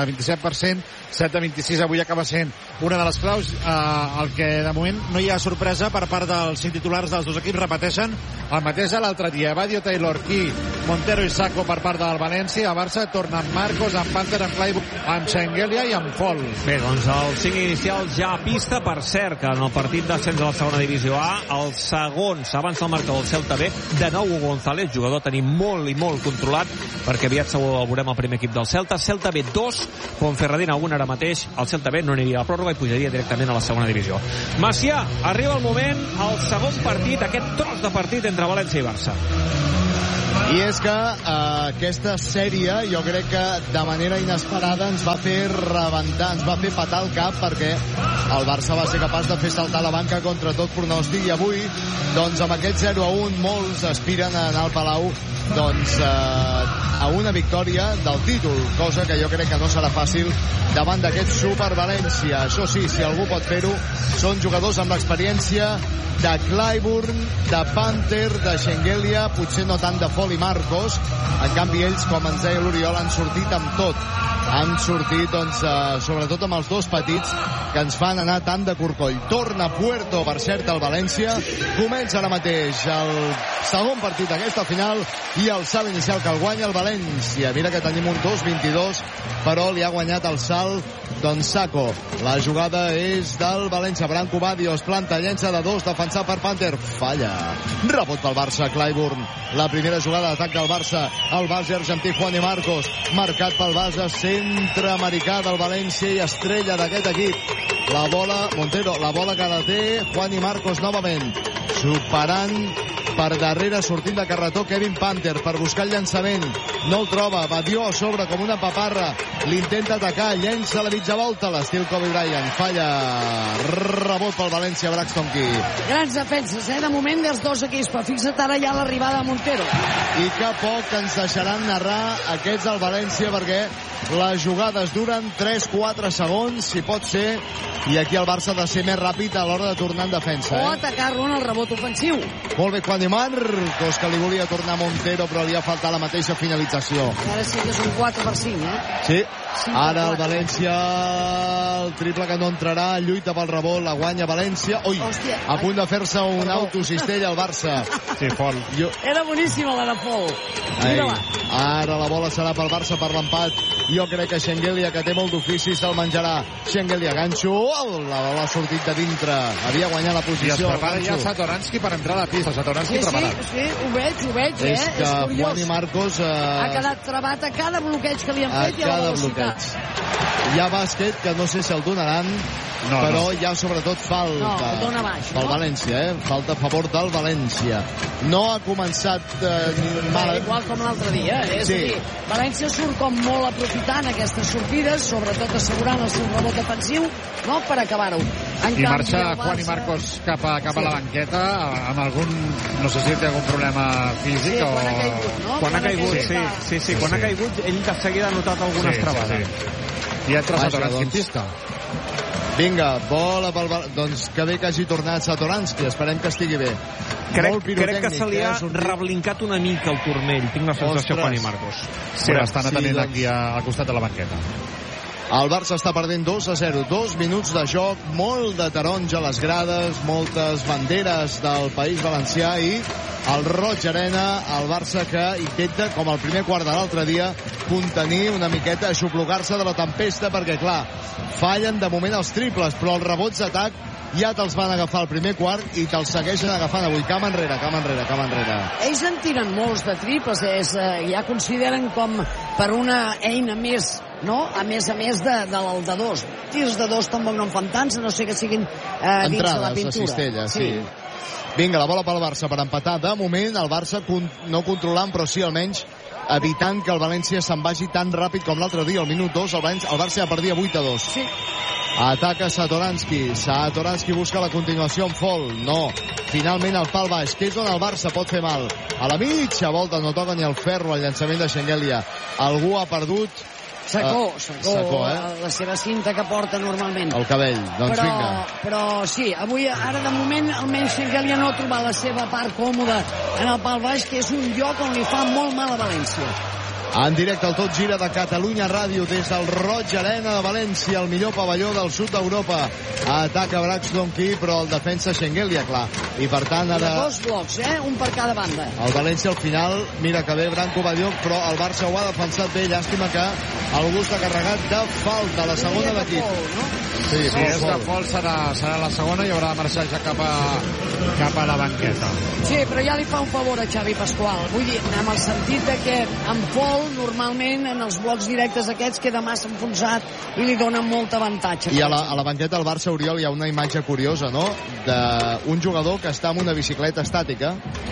H: 7-26, avui acaba sent una de les claus. El que de moment no hi ha sorpresa per part dels 5 titulars dels dos equips, repeteixen el mateix de l'altre dia. Badio, Taylor, Key, Montero i Sacco per part del València. A Barça torna amb Marcos, amb Panther, amb Clayburn, amb Shengelia i amb Fall.
B: Bé, doncs el 5 inicial ja a pista. Per cert, que en el partit d'ascens a la segona divisió A, el segon s'avança el marcador del Celta B, de nou Hugo González, jugador a tenir molt i molt controlat, perquè aviat segur el veurem al primer equip del Celta. Celta B 2, Ponferradina 1 ara mateix. El Celta B no aniria a la pròrroga i pujaria directament a la segona divisió. Macià, arriba el moment, el segon partit, aquest tros de partit entre València i Barça.
E: I és que aquesta sèrie jo crec que de manera inesperada ens va fer rebentar, ens va fer patar el cap, perquè el Barça va ser capaç de fer saltar la banca contra tot pronòstic, i avui doncs amb aquest 0-1 molts aspiren a anar al Palau doncs a una victòria del títol, cosa que jo crec que no serà fàcil davant d'aquest Super València. Això sí, si algú pot fer-ho són jugadors amb l'experiència de Clayburn, de Panther, de Shengelia, potser no tant de Fall i Marcos. En canvi ells, com ens deia l'Oriol, han sortit amb tot. Han sortit, doncs, sobretot amb els dos petits que ens fan anar tant de corcoll. Torna Puerto, per cert, al València. Comença ara mateix el segon partit d'aquesta final i el salt inicial que el guanya el València. Mira que tenim un 2-22, però li ha guanyat el salt doncs Sacco. La jugada és del València. Branco Badio es planta, llença de 2, defensat per Panther. Falla. Rebot pel Barça, Clayburn. La primera jugada d'atac del Barça. El base argentí Juan i Marcos. Marcat pel base centre-americà del València i estrella d'aquest equip. La bola, Montero, la bola que la té Juan i Marcos novament. Superant per darrere, sortint de carretó Kevin Panther per buscar el llançament. No el troba, Badió a sobre com una paparra. L'intenta atacar, llença la mitja volta, l'estil Kobe Bryant. Falla. Rebot pel València, Braxton Key.
G: Grans defenses, de moment dels dos equips, però fixa't ara ja l'arribada de Montero.
E: I que poc ens deixaran narrar aquests del València, perquè les jugades duren 3-4 segons, si pot ser, i aquí el Barça ha de ser més ràpid a l'hora de tornar en defensa.
G: O atacar-lo en el rebot ofensiu.
E: Molt bé, Juan i Marcos, que li volia tornar a Montero, però li ha faltat la mateixa finalització.
G: Ara sí que és un 4-5,
E: Sí, ara el València, el triple que no entrarà, lluita pel rebot, la guanya València. Ui, a punt de fer-se un autocistell al Barça.
H: Sí, Fall.
G: Era boníssima la de Fall.
E: Ara la bola serà pel Barça per l'empat. Jo crec que Shengelia, que té molt d'ofici, se'l menjarà. Shengelia, ganxo. La bola ha sortit de dintre. Havia guanyat la posició.
H: I es prepara ja Satoranski per entrar a la pista. Satoranski preparat.
G: Sí, ho veig,
E: És que Juan i Marcos
G: ha quedat trebat a cada bloqueig que li han fet i a la velocitat.
E: Hi ha bàsquet, que no sé si el donaran, però hi ha sobretot falta pel València, falta a favor del València. No ha començat
G: igual com l'altre dia, és a dir, València surt com molt aprofitant aquestes sortides, sobretot assegurant el seu rebot defensiu, no, per acabar-ho.
H: I marxa Juan i Marcos cap a la banqueta amb algun, no sé si té algun problema físic o...
B: Quan ha caigut, sí, quan ha caigut ell de seguida ha notat alguna estrabada.
H: I entra Satoranski en pista.
E: Vinga, bola pel... Doncs que bé que hagi tornat Satoranski, esperem que estigui bé.
B: Crec que se li ha reblincat una mica el turmell, tinc la sensació, Juan i Marcos.
H: Sí, l'estan atenent aquí al costat de la banqueta.
E: El Barça està perdent 2-0, 2 minuts de joc, molt de taronja a les grades, moltes banderes del País Valencià i el Roig Arena, el Barça que intenta, com el primer quart de l'altre dia, contenir una miqueta, aixoplugar-se de la tempesta, perquè clar, fallen de moment els triples, però els rebots d'atac ja te'ls van agafar el primer quart i te'ls segueixen agafant avui. Cam enrere. Ells en tiren molts de triples, ja consideren com per una eina més, no? A més del de dos. Tirs de dos tampoc no en fan tants, a no sé que siguin dins de la pintura. Entrades a cistella, sí. Vinga, la bola pel Barça per empatar. De moment, el Barça no controlant, però sí almenys evitant que el València se'n vagi tan ràpid com l'altre dia, al minut 2, el Barça ja perdia 8-2.
G: Sí.
E: Ataca Satoranski. Satoranski busca la continuació amb Fall. No. Finalment el pal baix, que és on el Barça pot fer mal. A la mitja volta no toca ni el ferro al llançament de Shengelia. Algú ha perdut
G: Sacó, la seva cinta que porta normalment.
E: El cabell, doncs vinga.
G: Però sí, avui, ara de moment, almenys Xengelia no ha trobat la seva part còmoda en el pal baix, que és un lloc on li fa molt mal a València.
E: En directe al Tot Gira de Catalunya Ràdio des del Roig Arena de València, el millor pavelló del sud d'Europa. Ataca Braxton Key, però el defensa Xengelia, clar. I per tant ara...
G: Dos blocs, un per cada banda.
E: El València al final, mira que bé Branco Badió, però el Barça ho ha defensat bé. Llàstima que algú s'ha carregat de falta, la segona d'equip.
H: Sí, si és de fol serà la segona i haurà de marxar ja cap a la banqueta.
G: Sí, però ja li fa un favor a Xavi Pasqual. Vull dir, amb el sentit de que en Pol normalment en els blocs directes aquests queda massa enfonsat i li dona molt avantatge.
E: I a la banqueta del Barça, Oriol, hi ha una imatge curiosa, no?, d'un jugador que està amb una bicicleta estàtica.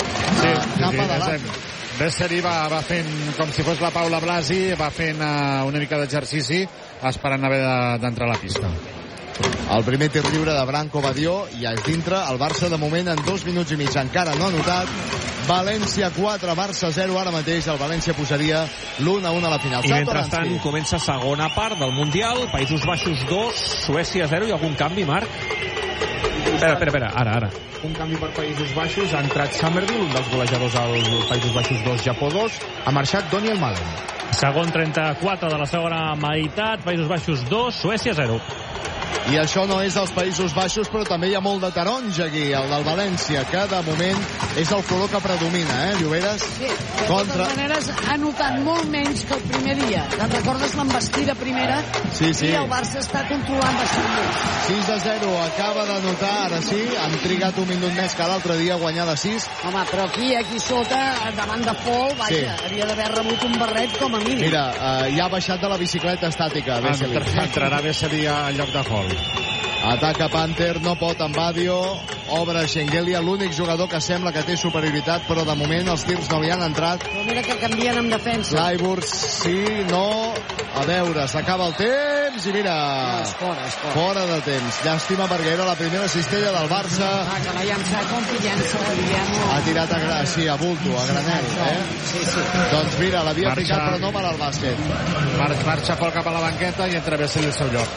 H: Sí. Besseri va fent com si fos la Paula Blasi, va fent una mica d'exercici esperant haver d'entrar a la pista.
E: El primer tir lliure de Branco Badió ja és dintre. El Barça de moment en 2 minuts i mig encara no ha notat. València 4, Barça 0 ara mateix. El València posaria l'1-1 a la final.
B: I mentrestant comença segona part del Mundial. Països Baixos 2, Suècia 0. Hi ha algun canvi, Marc? Espera, ara.
D: Un canvi per Països Baixos. Ha entrat Summerville, un dels golejadors als Països Baixos 2, Japó 2. Ha marxat Daniel Malen.
C: Segon 34 de la segona meitat. Països Baixos 2, Suècia 0.
E: I això no és dels Països Baixos, però també hi ha molt de taronja aquí, el del València, que de moment és el color que predomina, Lloberes?
G: Sí, de totes maneres ha notat molt menys que el primer dia. Te'n recordes l'envestida primera?
E: Sí.
G: I el Barça està controlant bastant més.
E: 6-0, acaba de notar, ara sí, han trigat un minut més que l'altre dia a guanyar de 6.
G: Home, però aquí sota, davant de Pol, vaja, havia d'haver rebut un barret com a mínim.
E: Mira, ja ha baixat de la bicicleta estàtica, Besseli.
H: Entrarà Besseli al lloc de Hall.
E: Ataca Panther, no pot amb Badio, obre Xengelia, l'únic jugador que sembla que té superioritat, però de moment els tirs no li han entrat.
G: Però mira que canvien amb defensa.
E: Freiburg, sí, no, a veure, s'acaba el temps i mira, fora de temps. Llàstima perquè era la primera cistella del Barça.
G: Que va llançar confiança, diguem-ho.
E: Ha tirat a bulto, a granel,
G: Sí.
E: Doncs mira, l'havia picat però no mal al bàsquet.
H: Marxa Pol cap a la banqueta i entra Besseli al seu lloc.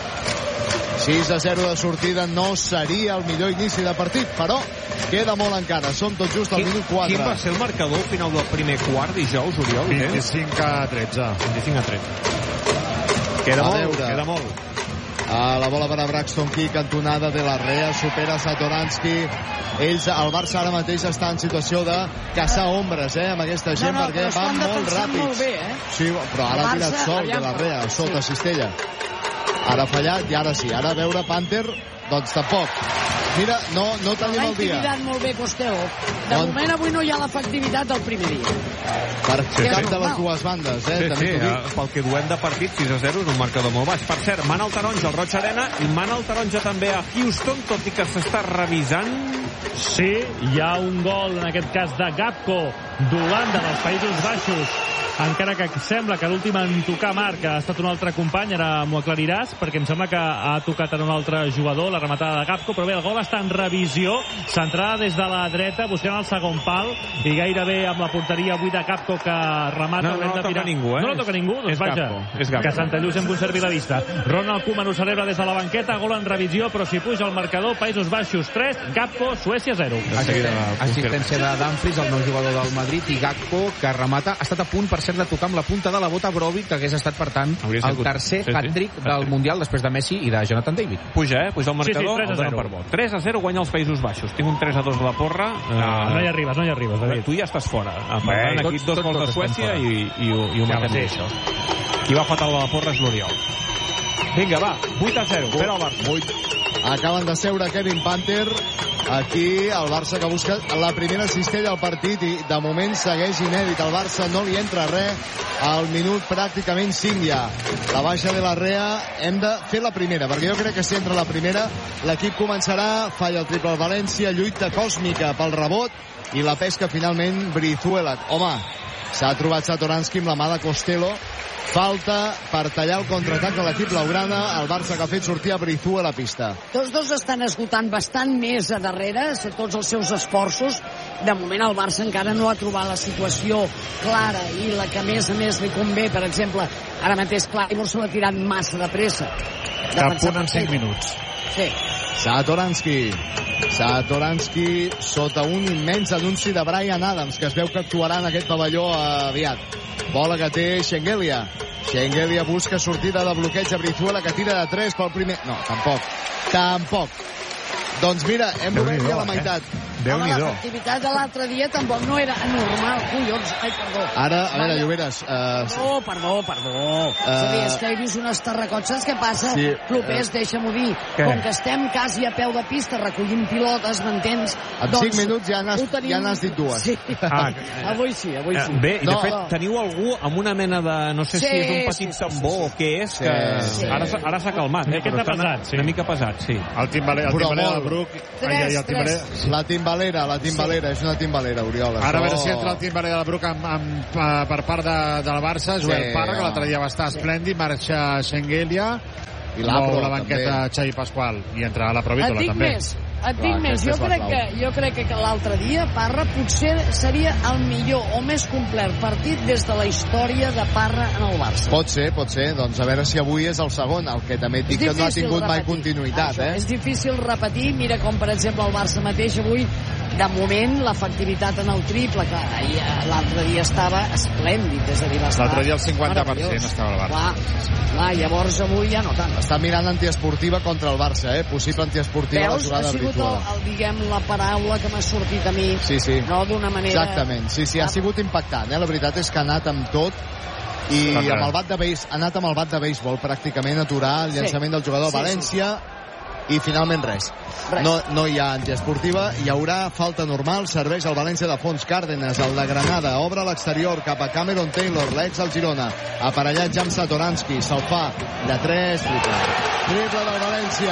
E: 6-0 de sortida no seria el millor inici de partit, però queda molt encara. Som tot just al minut 4.
B: Quin va ser el marcador al final del primer quart dijous, Oriol?
H: 25-13.
B: 25-13. Queda molt.
E: La bola per a Braxton Key, cantonada de la Rea, supera Satoransky. El Barça ara mateix està en situació de caçar ombres, amb aquesta gent, perquè van molt ràpids.
G: Molt bé,
E: Sí, però ara ha tirat sol de la Rea, sota cistella. Ara ha fallat i ara sí. Ara a veure Panther, doncs tampoc. Mira, no tenim el dia.
G: L'ha intimidat molt bé Costello. De moment avui no hi ha l'efectivitat del primer dia.
E: Per cap de les dues bandes,
B: Sí, pel que duem de partit, 6-0 és un marcador molt baix. Per cert, mana el taronja al Roig Arena i mana el taronja també a Houston, tot i que s'està revisant.
C: Sí, hi ha un gol, en aquest cas de Gapco, d'Holanda, dels Països Baixos, encara que sembla que l'últim en tocar Marc ha estat un altre company, ara m'ho aclariràs, perquè em sembla que ha tocat en un altre jugador, la rematada de Gapco, però bé, el gol està en revisió, centrada des de la dreta, buscant el segon pal, i gairebé amb la porteria buida Gapco que remata.
B: No toca ningú,
C: No toca ningú? Doncs vaja, que Santallús en conservi la vista. Ronald Koeman ho celebra des de la banqueta, gol en revisió, però si puja el marcador, Països Baixos 3, Gapco, Suècia 0.
D: Assistència de Dumfries, el nou jugador del Madrid, i Gakpo, que remata, ha estat a punt, per cert, de tocar amb la punta de la bota Brovic, que hagués estat, per tant, el tercer hat-trick del Mundial després de Messi i de Jonathan David.
B: Puja el marcador.
C: Sí, 3-0.
B: 3-0 guanya els Països Baixos. Tinc un 3-2 de la porra.
C: No hi arribes, David.
B: Tu ja estàs fora. Aquí dos gols de Suècia i ho matem bé, això. Qui va fatal a la porra és l'Oriol. Vinga, va, 8-0. Però el Barça.
E: Acaben de seure Kevin Panther. Aquí el Barça que busca la primera cistella al partit i de moment segueix inèdit. El Barça no li entra res al minut pràcticament 5 ja. La baixa de la Rea, hem de fer la primera, perquè jo crec que si entra la primera l'equip començarà, falla el triple al València, lluita còsmica pel rebot i la pesca finalment Brizuela. Home, s'ha trobat Satoransky amb la mà de Costello. Falta per tallar el contraatac de l'equip blaugrana, el Barça que ha fet sortir a Brizuela a la pista.
G: Tots dos estan esgotant bastant més a darrere, tots els seus esforços, de moment el Barça encara no ha trobat la situació clara i la que a més li convé. Per exemple, ara mateix Claiborne s'ho ha tirat massa de pressa.
H: Cap punt en 5 minuts.
G: Sí.
E: Satoranski sota un immens anunci de Bryan Adams, que es veu que actuarà en aquest pavelló aviat. Bola que té Schengelia busca sortida de bloqueig a Brizuela, que tira de 3 pel primer... No, tampoc. Doncs mira, hem obert ja la meitat.
G: Déu-n'hi-do. L'efectivitat de l'altre dia tampoc no era anormal. Collons, ai, perdó.
E: Ara, a veure, Lloberes...
G: Perdó. És que he vist unes terracots. Saps què passa?
E: Sí,
G: Clopés, deixa-m'ho dir. Com que estem quasi a peu de pista recollint pilotes, m'entens?
E: En 5 minuts ja n'has dit dues.
G: Sí. Avui sí.
B: Bé, i de fet, teniu algú amb una mena de... No sé si és un petit tambor o què és, que ara s'ha calmat.
C: Aquest ha pesat,
B: una mica pesat, sí.
H: El timbaler del Bruc.
E: La timbalera, és una timbalera, Oriol.
H: Ara a veure si entra el timbaler del Bruc per part del Barça. Joel Parra, que l'altre dia va estar esplèndid, marxa Schengelia i la banqueta Xavi Pasqual, i entra la Provítola també.
G: Et dic més, jo crec que l'altre dia Parra potser seria el millor o més complet partit des de la història de Parra en el Barça.
E: Pot ser, doncs a veure si avui és el segon, el que també et dic que no ha tingut mai continuïtat.
G: És difícil repetir, mira com per exemple el Barça mateix avui, de moment l'efectivitat en el triple, que l'altre dia estava esplèndid, és a dir,
H: l'altre dia el 50% estava al Barça.
G: Clar, llavors avui ja no tant.
E: Està mirant antiesportiva contra el Barça, possible antiesportiva a la jugada de Brizuela.
G: Diguem la paraula que m'ha sortit a mi, no d'una manera...
E: Exactament, sí, ha sigut impactant, la veritat és que ha anat amb tot i amb el bat de béisbol pràcticament aturar el llançament del jugador València i finalment res. No hi ha antiesportiva, hi haurà falta normal, serveix el València de fons. Cárdenas, el de Granada, obre a l'exterior cap a Cameron Taylor, l'ex al Girona, aparellat ja amb Satoranski, se'l fa de 3, triple del València,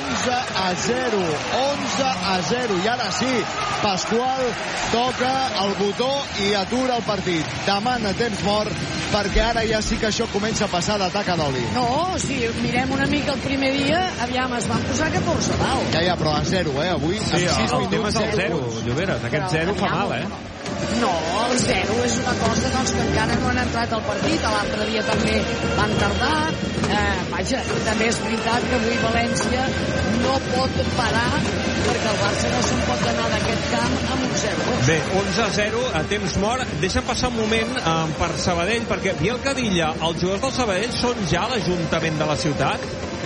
E: 11-0, i ara sí, Pasqual toca el botó i atura el partit, demana temps mort, perquè ara ja sí que això comença a passar d'atac a d'oli.
G: No, si mirem una mica el primer dia, aviam, es van posar 14 a dalt.
E: Ja, però a 0, avui,
B: sí, el tema és el 0, Lloberes, aquest 0 fa mal,
G: No, el 0 és una cosa doncs, que encara no han entrat al partit. L'altre dia també van tardar. Vaja, també és veritat que avui València no pot parar perquè el Barça no se'n pot anar d'aquest camp amb un 0.
B: Bé, 11-0 a temps mort. Deixa'm passar un moment per Sabadell, perquè Biel Cadilla, els jugadors del Sabadell són ja a l'Ajuntament de la ciutat?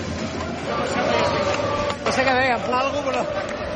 A: No sé què deia, algú, però...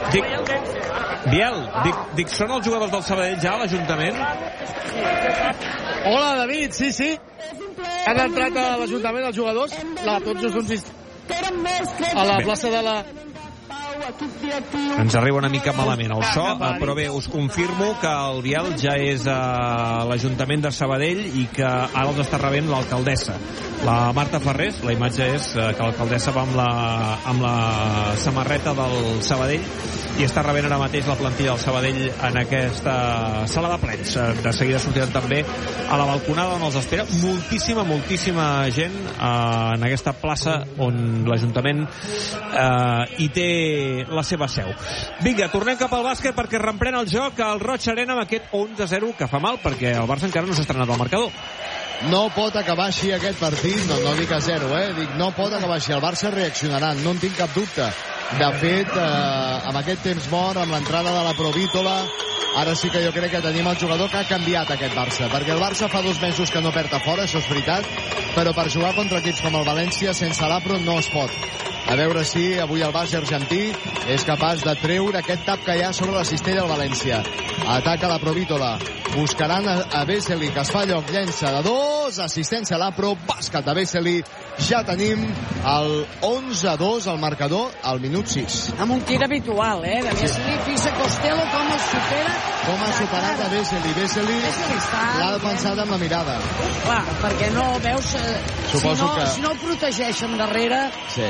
B: Biel, són els jugadors del Sabadell ja a l'Ajuntament?
A: Hola, David, sí. Han entrat a l'Ajuntament els jugadors, tots els uns a la plaça de la...
B: Ens arriba una mica malament el so, però bé, us confirmo que el Biel ja és a l'Ajuntament de Sabadell i que ara els està rebent l'alcaldessa, la Marta Ferrés. La imatge és que l'alcaldessa va amb la samarreta del Sabadell i està rebent ara mateix la plantilla del Sabadell en aquesta sala de plens. De seguida sortiran també a la balconada on els espera moltíssima gent en aquesta plaça on l'Ajuntament hi té la seva seu. Vinga, tornem cap al bàsquet perquè reprèn el joc al Roig Arena amb aquest 11-0 que fa mal perquè el Barça encara no s'ha estrenat al marcador.
E: No pot acabar així aquest partit, no dic a 0, dic no pot acabar així. El Barça reaccionarà, no en tinc cap dubte. De fet, amb aquest temps mort, amb l'entrada de la Provítola, ara sí que jo crec que tenim el jugador que ha canviat aquest Barça, perquè el Barça fa 2 mesos que no perd a fora, això és veritat, però per jugar contra equips com el València sense l'Apro no es pot. A veure si avui el base argentí és capaç de treure aquest tap que hi ha sobre la cistella del València. Ataca la Provítola, buscaran a Vesely, que es fa lloc, llença de 2, assistència a l'Apro, bàsquet de Vesely. Ja tenim el 11-2 al marcador al minut 6.
G: Amb un tir habitual, de Vesely, fixa Costello com el supera.
E: Com ha superat a Vesely. Vesely l'ha defensat amb la mirada.
G: Clar, perquè no veus...
E: Suposo que...
G: Si no el protegeixen darrere, és molt difícil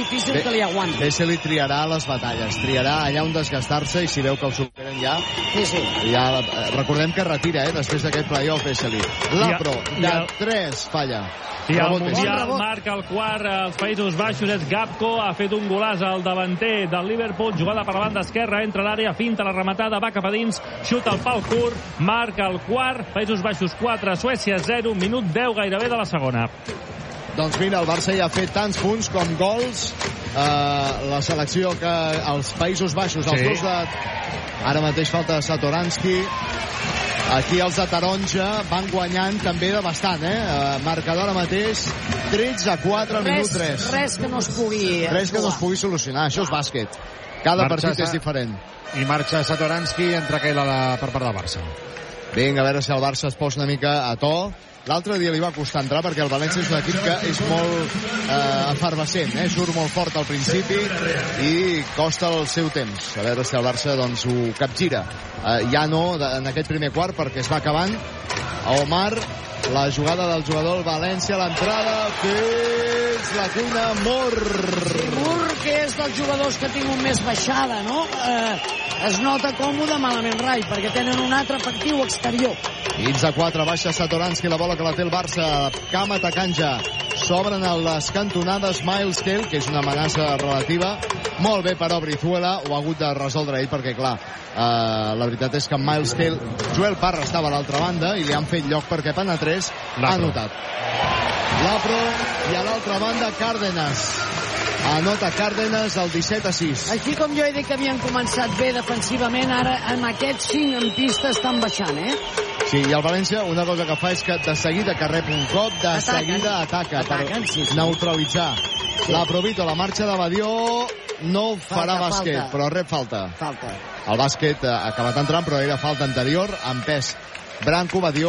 G: difícil que li aguanti.
E: Vesely triarà les batalles, triarà allà on desgastar-se, i si veu que el superen ja...
G: Sí.
E: Ja, recordem que retira, després d'aquest playoff, Vesely. Lapro, de 3, falla.
C: I el Mundial marca el quart als Països Baixos, és Gapco, ha fet un golàs al davanter del Liverpool, jugada per la banda esquerra, entra a l'àrea, finta la rematada, va cap a dins, xuta al pal curt, marca el quart, Països Baixos 4, Suècia 0, minut 10 gairebé de la segona.
E: Doncs mira, el Barça ja ha fet tants punts com gols, la selecció que els Països Baixos, els dos de... Ara mateix falta Satoranski. Aquí els de taronja van guanyant també de bastant, marcador ara mateix 13-4 al minut 3.
G: Res que no es pugui...
E: Res que no es pugui solucionar, això és bàsquet. Cada partit és diferent.
H: I marxa Satoranski, entra Keila per part del Barça.
E: Vinga, a veure si el Barça es posa una mica a to. L'altre dia li va costar entrar perquè el València és un equip que és molt efervescent, surt molt fort al principi i costa el seu temps. A veure si el Barça doncs, ho capgira. Ja no en aquest primer quart perquè es va acabant. Omar, la jugada del jugador del València, l'entrada, que és la cuina Mur,
G: que és dels jugadors que ha tingut més baixada, no? Es nota còmode, malament rai, perquè tenen un altre efectiu exterior.
E: 15-4, baixa Satoranski, la bola que la té el Barça, Cam atacant ja. S'obren a les cantonades Miles Kell, que és una amenaça relativa. Molt bé per Brizuela, ho ha hagut de resoldre ell, perquè clar, la veritat és que Miles Kell, Joel Parra estava a l'altra banda i li han fet lloc perquè penetrés, ha anotat. Lapro, i a l'altra banda Cárdenas. Anota Cárdenas el 17-6.
G: Així com jo he dit que havien començat bé defensivament, ara amb aquests 5 en pista estan baixant,
E: Sí, i el València una cosa que fa és que de seguida que rep un cop, de seguida ataca per neutralitzar. La Provito, la marxa de Badió, no farà bàsquet, però rep falta. El bàsquet ha acabat entrant, però era falta anterior, amb pes. Branco, Badió...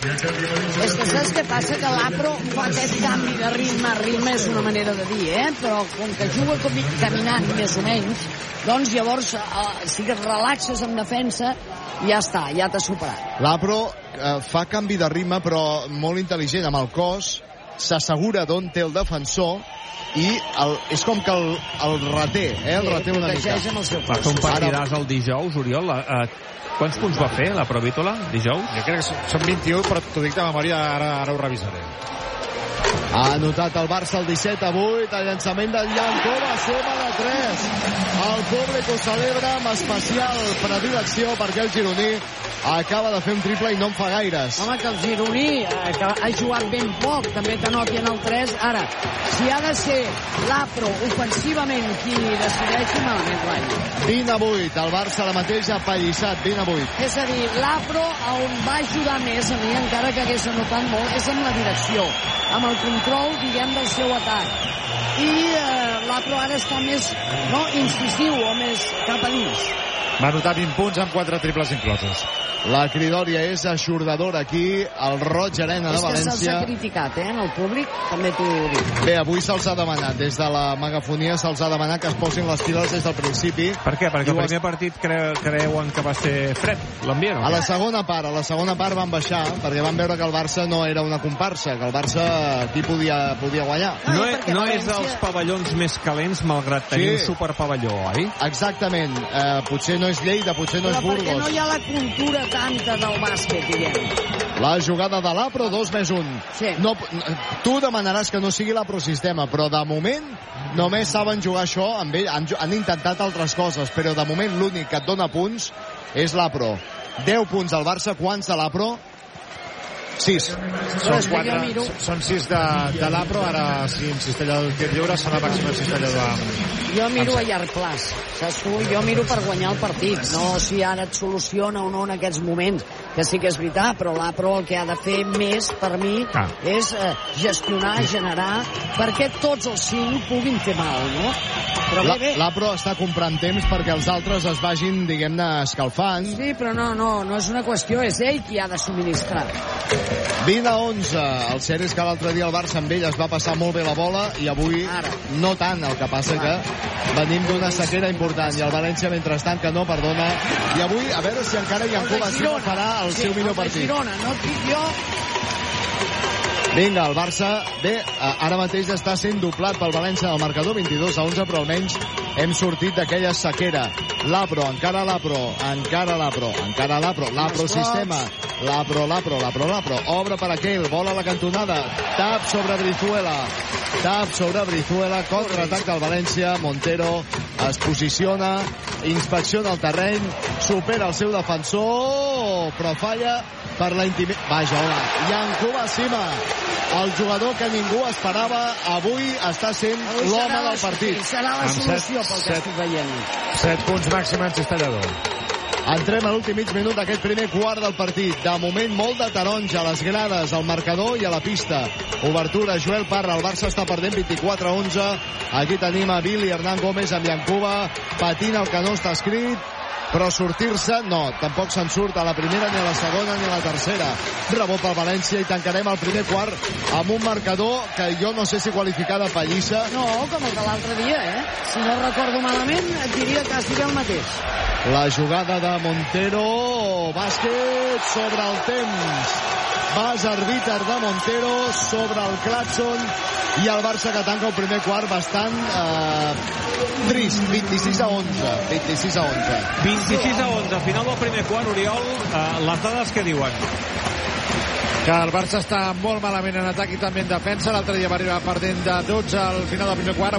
G: És que saps què passa? Que l'Apro fa aquest canvi de ritme és una manera de dir, però com que juga caminant més o menys, doncs llavors si et relaxes en defensa ja està, ja t'ha superat.
E: L'Apro fa canvi de ritme però molt intel·ligent amb el cos, s'assegura d'on té el defensor i és com que el reté, el reté una mica.
B: Va fer un partidàs el dijous, Oriol. Quants punts va fer la Provítola dijous?
H: Jo crec que són 21, però t'ho dic de memòria, ara ho revisaré.
E: Ha anotat el Barça el 17-8, el llançament del Llancova, suma de 3. El públic ho celebra amb especial predilecció perquè el gironí acaba de fer un triple i no en fa gaires.
G: Home, que el gironí que ha jugat ben poc, també t'anoti en el 3. Ara, si ha de ser l'Apro ofensivament qui decideixi, malament guany.
E: 20-8, el Barça ara mateix ha pallissat, 20-8.
G: És a dir, l'Apro on va ajudar més a mi, encara que hagués anotat molt, és amb la direcció, amb el control, diguem, del seu atac. I l'Apro ara està més incisiu o més cap a dins.
H: Va anotar 20 punts amb 4 triples inclosos.
E: La cridòria és aixordadora aquí al Roig Arena de València.
G: És que se'ls ha criticat, en el públic, també t'ho dic.
E: Bé, avui se'ls ha demanat, des de la megafonia se'ls ha demanat que es posin les piles des del principi.
B: Per què? Perquè el primer partit creuen que va ser fred, l'ambient, o què?
E: A la segona part van baixar, perquè van veure que el Barça no era una comparsa, que el Barça aquí podia guanyar.
B: No és dels pavellons més calents, malgrat tenir un superpavelló, oi?
E: Exactament. Potser no és Lleida, potser no és Burgos.
G: Però perquè no hi ha la cultura tanta del bàsquet, diguem.
E: La jugada de l'Apro, 2+1.
G: Sí.
E: No, tu demanaràs que no sigui l'Aprosistema, però de moment només saben jugar això amb ell. Han intentat altres coses, però de moment l'únic que et dona punts és l'Apro. 10 punts al Barça, quants de l'Apro? 6.
H: Són 6 de l'Apro, ara si insistella el tir lliure serà la màxima cistella de...
G: Jo miro a llarg plaç, saps tu? Jo miro per guanyar el partit, no si ara et soluciona o no en aquests moments, que sí que és veritat, però l'Apro el que ha de fer més, per mi, és gestionar, generar, perquè tots els 5 puguin fer mal, no?
E: L'Apro està comprant temps perquè els altres es vagin, diguem-ne, escalfant.
G: Sí, però no és una qüestió, és ell qui ha de subministrar.
E: 20-11. El cert és que l'altre dia el Barça amb ell es va passar molt bé la bola i avui no tant. El que passa que venim d'una sequera important i el València, mentrestant, que no perdona. I avui, a veure si encara Llancova farà el seu millor partit.
G: Girona, no et dic jo...
E: Vinga, el Barça, bé, ara mateix està sent doblat pel València del marcador, 22-11, però almenys hem sortit d'aquella sequera. L'Apro, encara l'Apro, sistema, l'Apro, obre per aquell, bola a la cantonada, tap sobre Brizuela, contraatac del València, Montero es posiciona, inspecciona el terreny, supera el seu defensor, però falla per la intimidació. Vaja, Yankuba Sima, el jugador que ningú esperava, avui està sent l'home del partit.
G: Serà la solució pel que estic veient.
H: 7 punts màxim en Cistellador.
E: Entrem a l'últim mig minut d'aquest primer quart del partit. De moment, molt de taronja a les grades, al marcador i a la pista. Obertura, Joel Parra. El Barça està perdent 24-11. Aquí tenim a Billy Hernán Gómez amb Yankuba. Patina el que no està escrit. Però sortir-se, no, tampoc se'n surt a la primera, ni a la segona, ni a la tercera. Rebot pel València i tancarem el primer quart amb un marcador que jo no sé si qualificar de pallissa.
G: No, com el de l'altre dia, Si no recordo malament, et diria que sigui el mateix.
E: La jugada de Montero, bàsquet sobre el temps. Bas arbiter de Montero sobre el Clapson i el Barça que tanca el primer quart bastant trist, 26-11.
B: 26-11, final del primer quart, Oriol, les dades que diuen?
H: Que el Barça està molt malament en atac i també en defensa. L'altre dia va arribar perdent de 12 al final del primer quart.